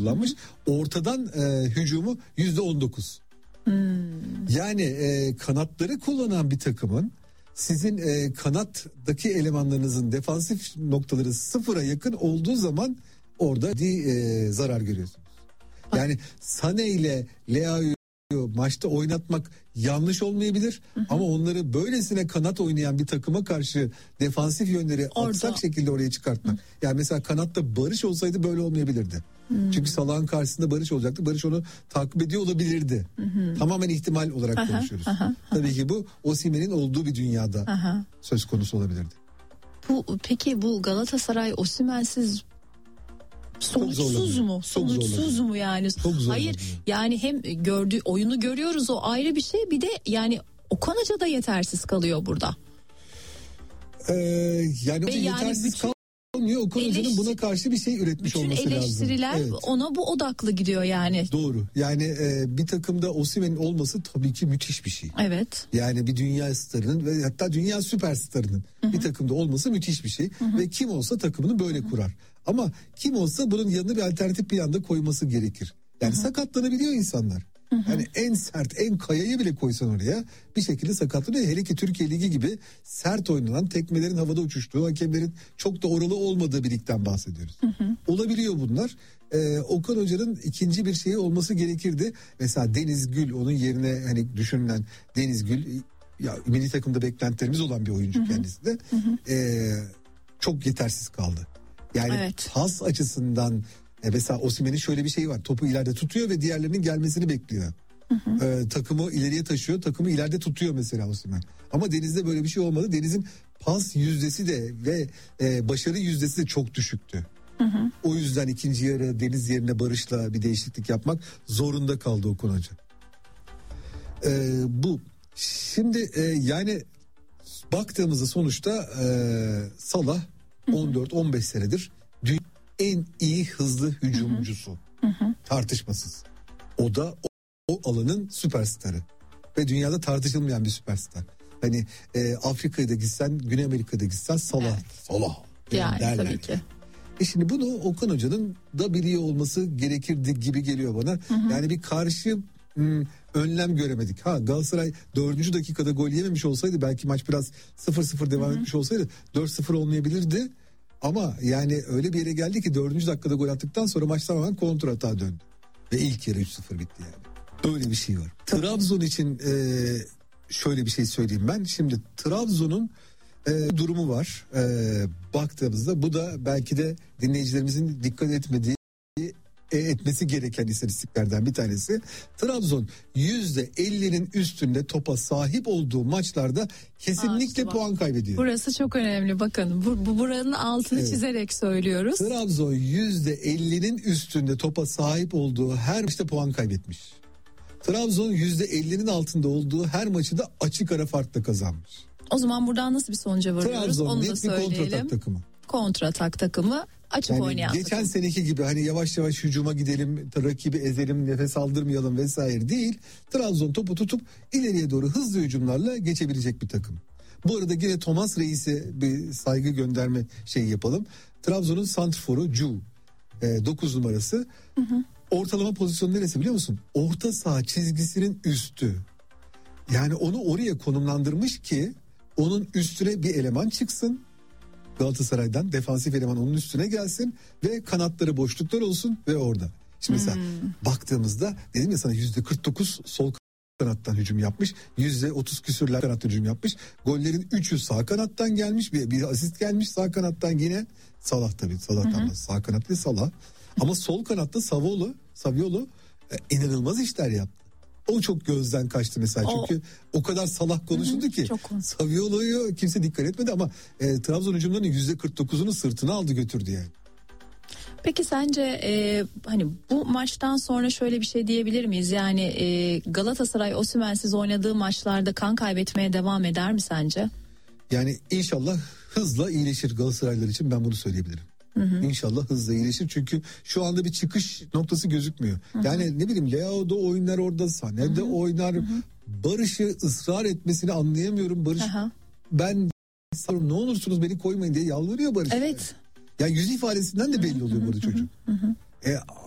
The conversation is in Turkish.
kullanmış. Ortadan hücumu %19. Yani kanatları kullanan bir takımın sizin kanattaki elemanlarınızın defansif noktaları sıfıra yakın olduğu zaman orada zarar görüyorsunuz. Yani Sané ile Leao'yu maçta oynatmak yanlış olmayabilir, ama onları böylesine kanat oynayan bir takıma karşı defansif yönleri aksak şekilde oraya çıkartmak. Yani mesela kanatta Barış olsaydı böyle olmayabilirdi. Çünkü Salah'ın karşısında Barış olacaktı. Barış onu takip ediyor olabilirdi. Tamamen ihtimal olarak konuşuyoruz. Tabii ki bu Osimhen'in olduğu bir dünyada söz konusu olabilirdi. Peki bu Galatasaray Osimhen'siz sonuçsuz mu? Sonuçsuz mu yani? Hayır yani hem oyunu görüyoruz, o ayrı bir şey, bir de yani Okan Hoca da yetersiz kalıyor burada. Yani o yetersiz kalmıyor. Okan Hoca'nın buna karşı bir şey üretmiş olması lazım. Bütün eleştiriler ona bu odaklı gidiyor yani. Doğru. Yani bir takımda Osimhen'in olması tabii ki müthiş bir şey. Evet. Yani bir dünya starının ve hatta dünya süperstarının bir takımda olması müthiş bir şey. Ve kim olsa takımını böyle kurar. Ama kim olsa bunun yanına bir alternatif bir anda koyması gerekir. Yani sakatlanabiliyor insanlar. Yani en sert, en kayayı bile koysan oraya bir şekilde sakatlanıyor. Hele ki Türkiye Ligi gibi sert oynanan, tekmelerin havada uçuştuğu, hakemlerin çok da oralı olmadığı bir ligden bahsediyoruz. Olabiliyor bunlar. Okan Hoca'nın ikinci bir şeyi olması gerekirdi. Mesela Deniz Gül, onun yerine hani düşünülen Deniz Gül, ya milli takımda beklentilerimiz olan bir oyuncu kendisi de. Çok yetersiz kaldı. Yani pas açısından mesela Osimhen'in şöyle bir şeyi var. Topu ileride tutuyor ve diğerlerinin gelmesini bekliyor. Takımı ileriye taşıyor. Takımı ileride tutuyor mesela Osimhen. Ama Deniz'de böyle bir şey olmadı. Deniz'in pas yüzdesi de ve başarı yüzdesi de çok düşüktü. O yüzden ikinci yarı Deniz yerine Barış'la bir değişiklik yapmak zorunda kaldı Okan Hoca. Bu. Şimdi yani baktığımızda sonuçta Salah 14-15 senedir en iyi hızlı hücumcusu. Tartışmasız. O da o alanın süperstarı. Ve dünyada tartışılmayan bir süperstar. Hani Afrika'ya da gitsen, Güney Amerika'da gitsen Salah. Salah. Yani derler. Tabii ki. Şimdi bunu Okan Hoca'nın da biliyor olması gerekirdi gibi geliyor bana. Yani bir karşı önlem göremedik. Galatasaray 4. dakikada gol yememiş olsaydı belki maç biraz 0-0 devam etmiş olsaydı 4-0 olmayabilirdi. Ama yani öyle bir yere geldi ki 4. dakikada gol attıktan sonra maç tamamen kontratağa döndü. Ve ilk yarı 3-0 bitti yani. Öyle bir şey var. Trabzon için şöyle bir şey söyleyeyim ben. Şimdi Trabzon'un durumu var. Baktığımızda bu da belki de dinleyicilerimizin dikkat etmesi gereken istatistiklerden bir tanesi. Trabzon %50'nin üstünde topa sahip olduğu maçlarda kesinlikle puan kaybediyor. Burası çok önemli, bakın buranın altını çizerek söylüyoruz. Trabzon %50'nin üstünde topa sahip olduğu her maçta puan kaybetmiş. Trabzon %50'nin altında olduğu her maçı da açık ara farkla kazanmış. O zaman buradan nasıl bir sonuca varıyoruz? Trabzon onu net da bir söyleyelim. kontratak takımı. Kontratak takımı, açık yani oynayan geçen takım. seneki gibi hani yavaş yavaş hücuma gidelim, rakibi ezelim, nefes aldırmayalım vesaire değil. Trabzon topu tutup ileriye doğru hızlı hücumlarla geçebilecek bir takım. Bu arada yine Thomas Reis'e bir saygı gönderme şeyi yapalım. Trabzon'un santrforu Cu 9 numarası. Ortalama pozisyonu neresi biliyor musun? Orta saha çizgisinin üstü. Yani onu oraya konumlandırmış ki onun üstüne bir eleman çıksın. Galatasaray'dan defansif eleman onun üstüne gelsin ve kanatları boşluklar olsun ve orada. Şimdi mesela baktığımızda dedim ya sana %49 sol kanattan hücum yapmış. %30 küsürler kanattan hücum yapmış. Gollerin 3'ü sağ kanattan gelmiş. Bir asist gelmiş sağ kanattan yine. Salah tabii. Salah'tan sağ kanat ve Salah. Ama sol kanatta Saviolo inanılmaz işler yaptı. O çok gözden kaçtı mesela. Çünkü o kadar Salah konuşuldu ki Saviolo'yu kimse dikkat etmedi ama Trabzon hücumlarının %49'unu sırtına aldı götürdü yani. Peki sence hani bu maçtan sonra şöyle bir şey diyebilir miyiz? Yani Galatasaray Osimhen'siz oynadığı maçlarda kan kaybetmeye devam eder mi sence? Yani inşallah hızla iyileşir Galatasaraylılar için, ben bunu söyleyebilirim. İnşallah hızla iyileşir çünkü şu anda bir çıkış noktası gözükmüyor. Yani ne bileyim Leao'da oynar orada, Sané'de oynar. Barış'ı ısrar etmesini anlayamıyorum. Barış ben ne olursunuz beni koymayın diye yalvarıyor Barış. Evet. Yani yüz ifadesinden de belli oluyor burada çocuk.